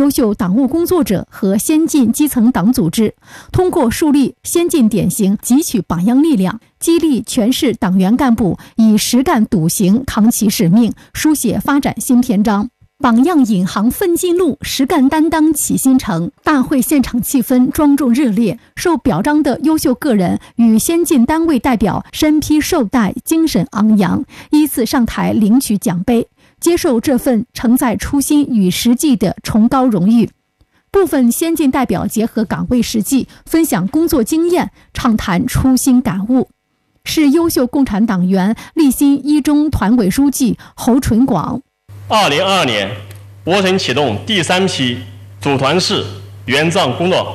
优秀党务工作者和先进基层党组织，通过树立先进典型，汲取榜样力量，激励全市党员干部以实干笃行扛起使命，书写发展新篇章。榜样引航奋进路，实干担当启新程。大会现场气氛庄重热烈，受表彰的优秀个人与先进单位代表身披绶带，精神昂扬，依次上台领取奖杯，接受这份承载初心与实际的崇高荣誉。部分先进代表结合岗位实际，分享工作经验，畅谈初心感悟。是优秀共产党员立新一中团委书记侯纯广。 2022年，我省启动第3批组团式援藏工作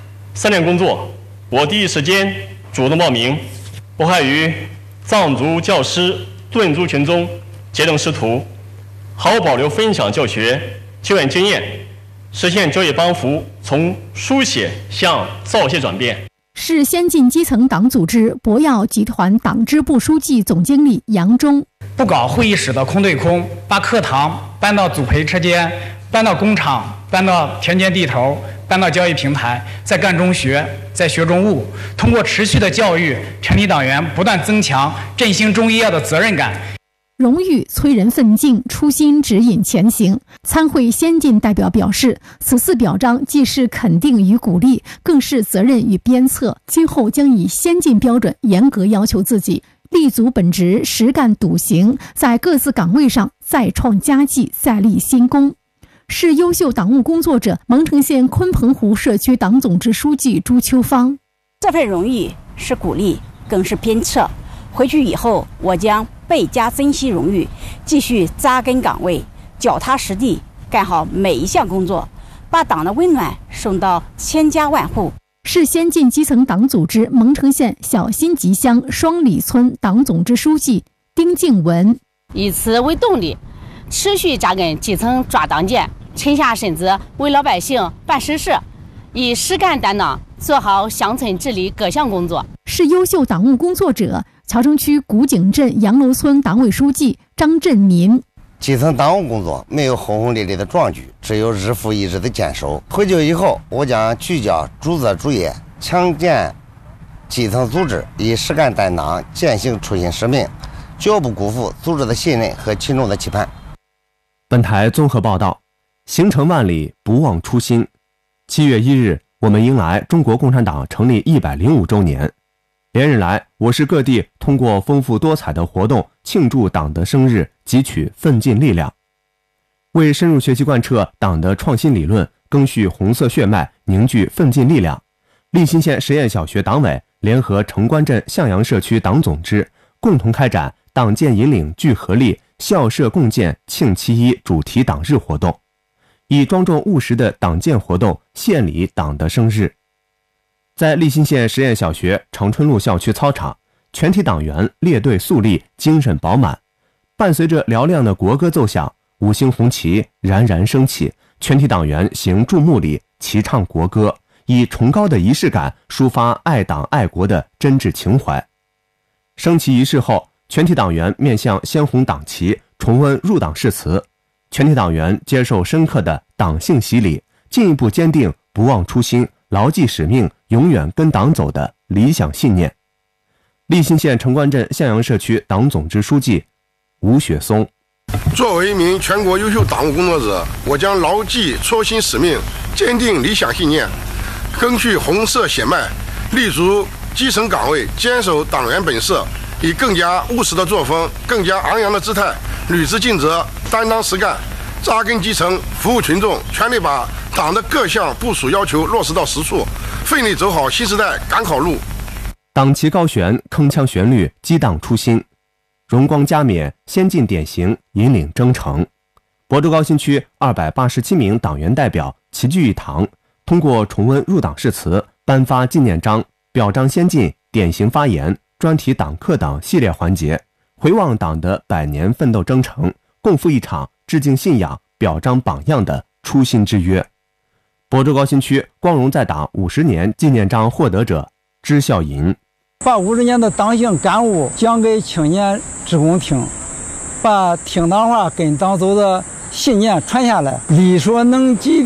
3年工作，我第一时间主动报名，不害于藏族教师、顿族群众结等师徒，毫无保留分享教学救援经验，实现教育帮扶从书写向造写转变。 是先进基层党组织博耀集团党支部书记总经理杨忠。 不搞会议室的空对空，把课堂搬到组培车间，搬到工厂，搬到田间地头，搬到交易平台，在干中学，在学中悟。通过持续的教育，全体党员不断增强振兴中医药的责任感。 荣誉催人奋进，初心指引前行。参会先进代表表示，此次表彰既是肯定与鼓励，更是责任与鞭策。今后将以先进标准严格要求自己，立足本职，实干笃行，在各自岗位上再创佳绩，再立新功。是优秀党务工作者蒙城县鲲鹏湖社区党总支书记朱秋芳。 这份荣誉是鼓励，更是鞭策。回去以后，我将倍加珍惜荣誉，继续扎根岗位，脚踏实地，干好每一项工作，把党的温暖送到千家万户。 是先进基层党组织蒙城县小新集乡双里村党总支书记丁静文。 以此为动力，持续扎根基层抓党建，沉下身子为老百姓办实事，以实干担当做好乡村治理各项工作。 是优秀党务工作者乔城区古井镇杨楼村党委书记张振民。 基层党务工作没有轰轰烈烈的壮举，只有日复一日的坚守。回去以后，我将聚焦主责主业，强健基层组织，以实干担当践行初心使命，绝不辜负组织的信任和群众的期盼。 本台综合报道，行程万里，不忘初心。7月1日，我们迎来中国共产党成立105周年。连日来，我市各地通过丰富多彩的活动庆祝党的生日，汲取奋进力量。为深入学习贯彻党的创新理论，赓续红色血脉，凝聚奋进力量，立新县实验小学党委联合城关镇向阳社区党总支共同开展党建引领聚合力校社共建庆7·1主题党日活动，以庄重务实的党建活动献礼党的生日。在立新县实验小学长春路校区操场，全体党员列队肃立，精神饱满。伴随着嘹亮的国歌奏响，五星红旗冉冉升起，全体党员行注目礼，齐唱国歌，以崇高的仪式感抒发爱党爱国的真挚情怀。升旗仪式后，全体党员面向鲜红党旗，重温入党誓词。全体党员接受深刻的党性洗礼，进一步坚定不忘初心，牢记使命，永远跟党走的理想信念。立新县城关镇向阳社区党总支书记吴雪松。 作为一名全国优秀党务工作者，我将牢记初心使命，坚定理想信念，赓续红色血脉，立足基层岗位，坚守党员本色，以更加务实的作风，更加昂扬的姿态，履职尽责，担当实干，扎根基层，服务群众，全力把党的各项部署要求落实到实处，奋力走好新时代赶考路。 党旗高悬，铿锵旋律，激荡初心，荣光加冕，先进典型引领征程。亳州高新区287名党员代表齐聚一堂，通过重温入党誓词、颁发纪念章、表彰先进、典型发言、专题党课等系列环节，回望党的100年奋斗征程，共赴一场致敬信仰、表彰榜样的初心之约。亳州高新区光荣在党50年纪念章获得者支孝银。 把50年的党性感悟讲给青年职工听，把听党话跟党走的信念传下来，力所能及